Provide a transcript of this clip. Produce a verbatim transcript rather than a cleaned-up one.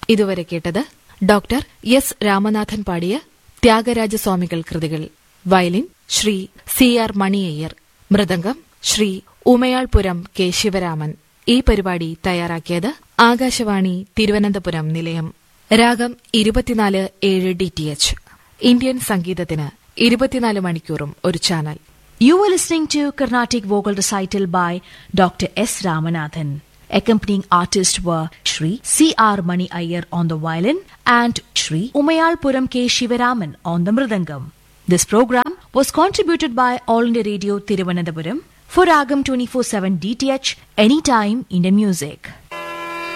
ഇതുവരെ കേട്ടത് doctor S Ramanathan പാടിയ ത്യാഗരാജസ്വാമികൾ കൃതികൾ. Violin Shri C R Mani Iyer. Mridangam Shri Umayalpuram K Sivaraman. ഈ പരിപാടി തയ്യാറാക്കിയത് ആകാശവാണി തിരുവനന്തപുരം നിലയം. രാഗം ഇരുപത്തിനാല് ഏഴ് ഡി ടി എച്ച്. ഇന്ത്യൻ സംഗീതത്തിന് ഇരുപത്തിനാല് മണിക്കൂറും ഒരു channel. You were listening to Carnatic Vocal Recital by Doctor S. Ramanathan. Accompanying artists were Shri C R Mani Iyer on the violin and Shri Umayalpuram K. Shivaraman on the mridangam. This program was contributed by All India Radio Thiruvananthapuram for Ragam twenty-four seven D T H, Anytime Indian Music.